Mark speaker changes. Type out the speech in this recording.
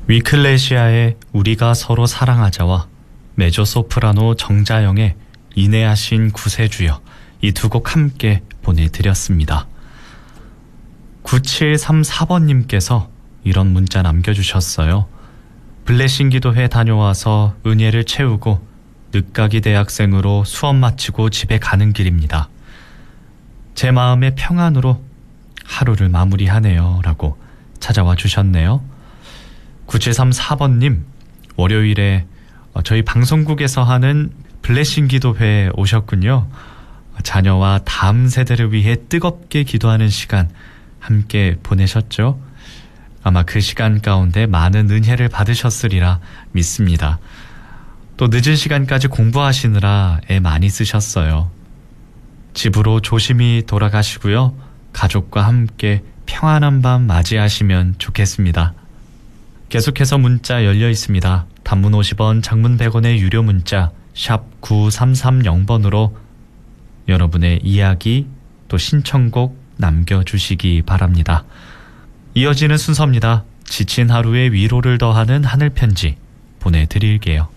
Speaker 1: 위클레시아의 우리가 서로 사랑하자와 메조소프라노 정자영의 인내하신 구세주여, 이 두 곡 함께 보내드렸습니다. 9734번님께서 이런 문자 남겨주셨어요. 블레싱 기도회 다녀와서 은혜를 채우고 늦가기 대학생으로 수업 마치고 집에 가는 길입니다. 제 마음의 평안으로 하루를 마무리하네요 라고 찾아와 주셨네요. 9734번님, 월요일에 저희 방송국에서 하는 블레싱 기도회에 오셨군요. 자녀와 다음 세대를 위해 뜨겁게 기도하는 시간 함께 보내셨죠? 아마 그 시간 가운데 많은 은혜를 받으셨으리라 믿습니다. 또 늦은 시간까지 공부하시느라 애 많이 쓰셨어요. 집으로 조심히 돌아가시고요. 가족과 함께 평안한 밤 맞이하시면 좋겠습니다. 계속해서 문자 열려 있습니다. 단문 50원, 장문 100원의 유료 문자 샵 9330번으로 여러분의 이야기 또 신청곡 남겨주시기 바랍니다. 이어지는 순서입니다. 지친 하루에 위로를 더하는 하늘편지 보내드릴게요.